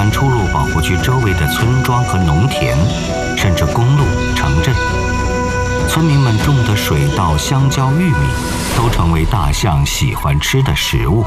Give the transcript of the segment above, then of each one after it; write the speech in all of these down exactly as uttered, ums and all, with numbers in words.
湾出入保护区周围的村庄和农田，甚至公路、城镇。村民们种的水稻、香蕉、玉米，都成为大象喜欢吃的食物。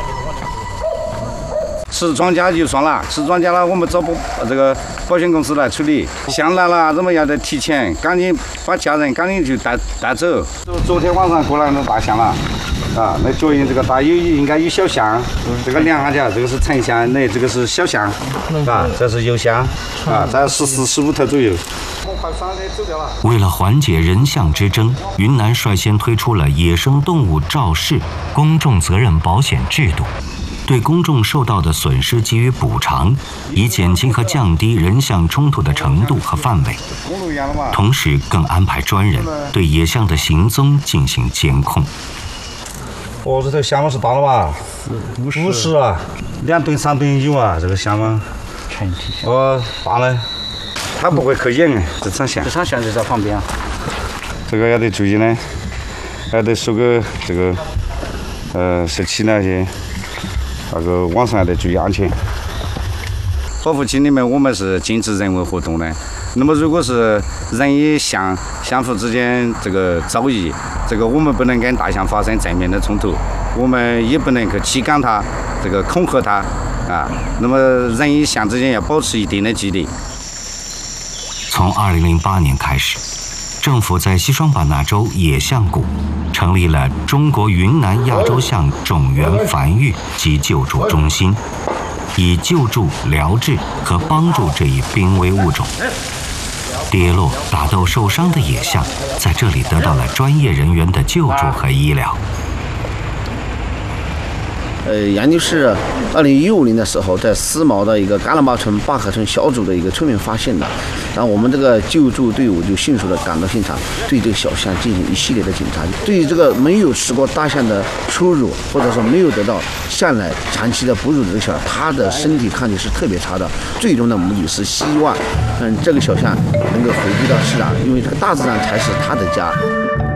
吃庄稼就算了，吃庄稼了，我们找保这个保险公司来处理。象来了，我们要得提前，赶紧把家人赶紧就带带走。昨天晚上过来那大象了，啊，那脚印这个大有应该有小象，这个量下去，这个是成象，那这个是小象，啊，这是幼象，啊，在十四十五头左右。 为了缓解人象之争，云南率先推出了野生动物肇事公众责任保险制度。对公众受到的损失给予补偿，以减轻和降低人象冲突的程度和范围。同时，更安排专人对野象的行踪进行监控。 哦，这头象嘛是大了吧？五十，五十啊，两吨三吨有啊，这个象嘛。全体象。哦，大了，它不会去演哎，这场象。这场象就在旁边啊。这个要得注意呢，还得收个这个，呃，设起那些。那个网上还得注意安全。保护区里面我们是禁止人为活动的。那么如果是人与象相互之间这个遭遇，这个我们不能跟大象发生正面的冲突，我们也不能去驱赶它，这个恐吓它啊。那么人与象之间要保持一定的距离。 从二零零八年开始，政府在西双版纳州野象谷成立了中国云南亚洲象种源繁育及救助中心，以救助、疗治和帮助这一濒危物种。跌落、打斗受伤的野象在这里得到了专业人员的救助和医疗。 呃，研究是二零一五年的时候，在思茅的一个甘蓝巴村坝河村小组的一个村民发现的，然后我们这个救助队伍就迅速的赶到现场，对这个小象进行一系列的检查。对于这个没有吃过大象的初乳，或者说没有得到象奶长期的哺乳的这个小象，它的身体抗体是特别差的。最终的目的是希望，嗯，这个小象能够回归到自然，因为这个大自然才是它的家。